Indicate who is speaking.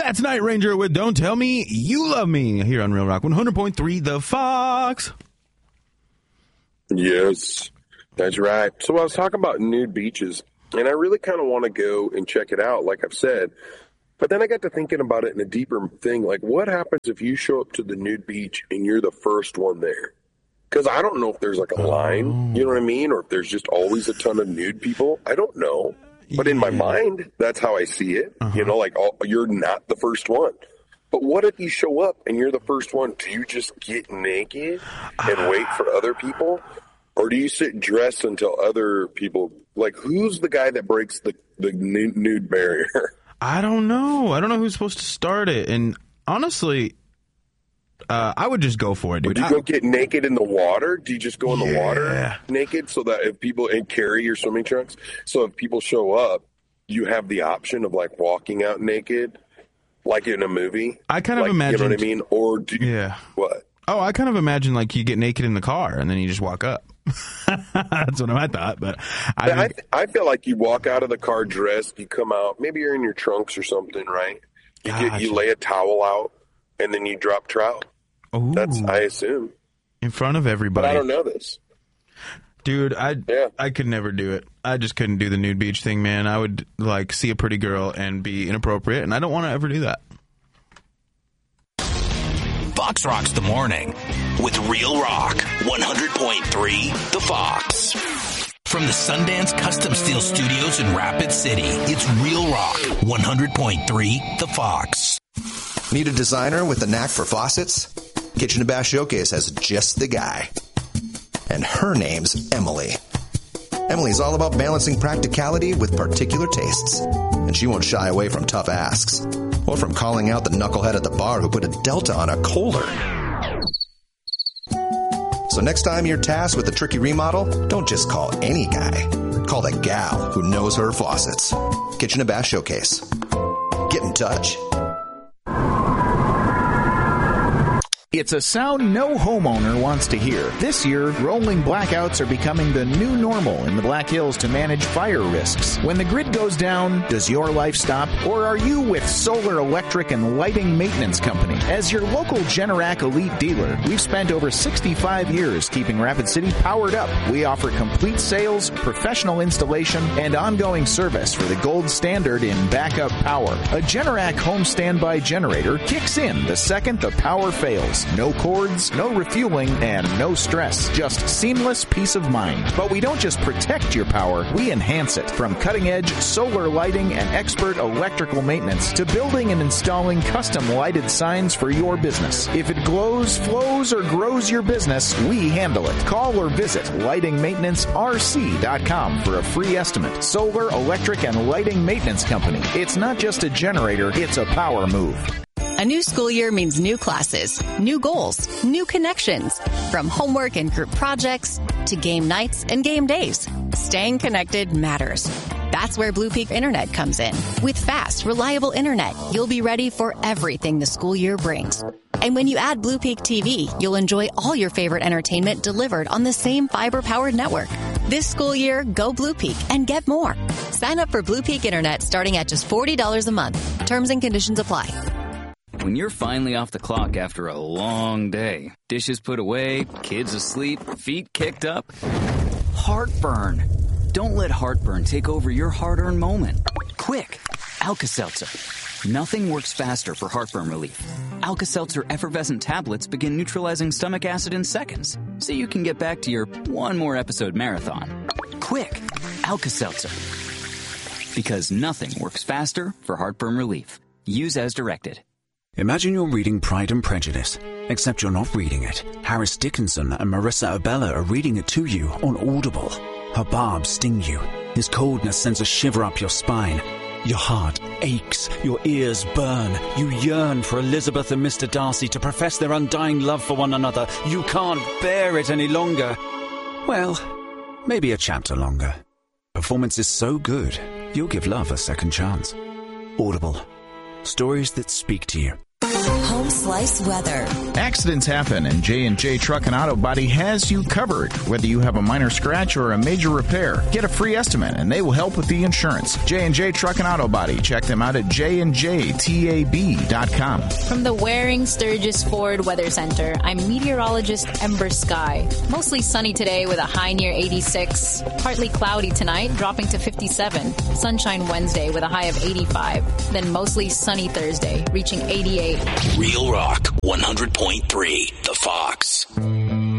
Speaker 1: That's Night Ranger with Don't Tell Me You Love Me here on Real Rock 100.3 The Fox.
Speaker 2: Yes, that's right. So I was talking about nude beaches, and I really kind of want to go and check it out, like I've said. But then I got to thinking about it in a deeper thing, like what happens if you show up to the nude beach and you're the first one there? Because I don't know if there's like a line, you know what I mean? Or if there's just always a ton of nude people. I don't know. But in my mind, that's how I see it. You know, like you're not the first one. But what if you show up and you're the first one? Do you just get naked and wait for other people? Or do you sit dressed until other people, like who's the guy that breaks the nude barrier?
Speaker 1: I don't know. I don't know who's supposed to start it. And honestly, I would just go for it, dude.
Speaker 2: Would you go get naked in the water? Do you just go in the water naked so that if people, and carry your swimming trunks? So if people show up, you have the option of like walking out naked, like in a movie?
Speaker 1: I kind of imagine.
Speaker 2: You know what I mean? Or do you, what?
Speaker 1: Oh, I kind of imagine like you get naked in the car and then you just walk up. That's what I thought. But
Speaker 2: I feel like you walk out of the car dressed, you come out, maybe you're in your trunks or something, right? You lay a towel out and then you drop trout.
Speaker 1: Ooh.
Speaker 2: That's, I assume.
Speaker 1: In front of everybody.
Speaker 2: But I don't know this.
Speaker 1: Dude, I could never do it. I just couldn't do the nude beach thing, man. I would like see a pretty girl and be inappropriate, and I don't want to ever do that.
Speaker 3: Fox Rocks the Morning with Real Rock 100.3 The Fox. From the Sundance Custom Steel Studios in Rapid City, it's Real Rock 100.3 The Fox.
Speaker 4: Need a designer with a knack for faucets? Kitchen & Bath Showcase has just the guy. And her name's Emily. Emily's all about balancing practicality with particular tastes. And she won't shy away from tough asks. Or from calling out the knucklehead at the bar who put a Delta on a Kohler. So next time you're tasked with a tricky remodel, don't just call any guy. Call the gal who knows her faucets. Kitchen & Bath Showcase. Get in touch.
Speaker 5: It's a sound no homeowner wants to hear. This year, rolling blackouts are becoming the new normal in the Black Hills to manage fire risks. When the grid goes down, does your life stop? Or are you with Solar Electric and Lighting Maintenance Company? As your local Generac Elite dealer, we've spent over 65 years keeping Rapid City powered up. We offer complete sales, professional installation, and ongoing service for the gold standard in backup power. A Generac home standby generator kicks in the second the power fails. No cords, no refueling, and no stress. Just seamless peace of mind. But we don't just protect your power, we enhance it. From cutting-edge solar lighting and expert electrical maintenance to building and installing custom lighted signs for your business. If it glows, flows, or grows your business, we handle it. Call or visit lightingmaintenancerc.com for a free estimate. Solar, Electric, and Lighting Maintenance Company. It's not just a generator, it's a power move.
Speaker 6: A new school year means new classes, new goals, new connections. From homework and group projects to game nights and game days, staying connected matters. That's where Blue Peak Internet comes in. With fast, reliable internet, you'll be ready for everything the school year brings. And when you add Blue Peak TV, you'll enjoy all your favorite entertainment delivered on the same fiber-powered network. This school year, go Blue Peak and get more. Sign up for Blue Peak Internet starting at just $40 a month. Terms and conditions apply.
Speaker 7: When you're finally off the clock after a long day, dishes put away, kids asleep, feet kicked up, heartburn. Don't let heartburn take over your hard-earned moment. Quick, Alka-Seltzer. Nothing works faster for heartburn relief. Alka-Seltzer effervescent tablets begin neutralizing stomach acid in seconds, so you can get back to your one more episode marathon. Quick, Alka-Seltzer. Because nothing works faster for heartburn relief. Use as directed.
Speaker 8: Imagine you're reading Pride and Prejudice, except you're not reading it. Harris Dickinson and Marissa Abella are reading it to you on Audible. Her barbs sting you. His coldness sends a shiver up your spine. Your heart aches, your ears burn. You yearn for Elizabeth and Mr. Darcy to profess their undying love for one another. You can't bear it any longer. Well, maybe a chapter longer. Performance is so good, you'll give love a second chance. Audible. Stories that speak to you.
Speaker 9: Home Slice weather.
Speaker 5: Accidents happen, and J&J Truck and Auto Body has you covered. Whether you have a minor scratch or a major repair, get a free estimate, and they will help with the insurance. J&J Truck and Auto Body. Check them out at jnjtab.com.
Speaker 10: From the Waring Sturgis Ford Weather Center, I'm meteorologist Ember Sky. Mostly sunny today with a high near 86. Partly cloudy tonight, dropping to 57. Sunshine Wednesday with a high of 85. Then mostly sunny Thursday, reaching 88.
Speaker 3: Real Rock 100.3, The Fox.